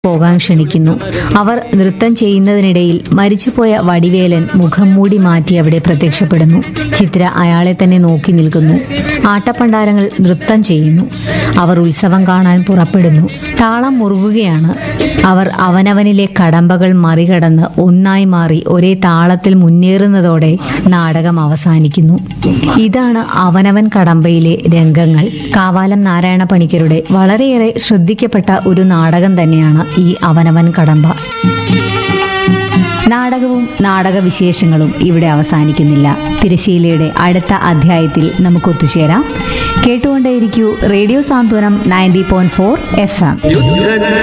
പോകാൻ ക്ഷണിക്കുന്നു. അവർ നൃത്തം ചെയ്യുന്നതിനിടയിൽ മരിച്ചുപോയ വടിവേലൻ മുഖം മൂടി മാറ്റി അവിടെ പ്രത്യക്ഷപ്പെടുന്നു. ചിത്ര അയാളെ തന്നെ നോക്കി നിൽക്കുന്നു. ആട്ടപ്പണ്ടാരങ്ങൾ നൃത്തം ചെയ്യുന്നു. അവർ ഉത്സവം കാണാൻ പുറപ്പെടുന്നു. താളം മുറുകുകയാണ്. അവർ അവനവനിലെ കടമ്പകൾ മറികടന്ന് ഒന്നായി മാറി ഒരേ താളത്തിൽ മുന്നേറുന്നതോടെ നാടകം അവസാനിക്കുന്നു. ഇതാണ് അവനവൻ കടമ്പയിലെ രംഗങ്ങൾ. കാവാലം നാരായണ പണിക്കരുടെ വളരെയേറെ ശ്രദ്ധിക്കപ്പെട്ട ഒരു നാടകം തന്നെയാണ് ഈ അവനവൻ കടമ്പ. നാടകവും നാടകവിശേഷങ്ങളും ഇവിടെ അവസാനിക്കുന്നില്ല. തിരശ്ശീലയുടെ അടുത്ത അധ്യായത്തിൽ നമുക്ക് ഒത്തുചേരാം. കേട്ടുകൊണ്ടേയിരിക്കൂ റേഡിയോ സാന്ത്വനം 90.4 FM.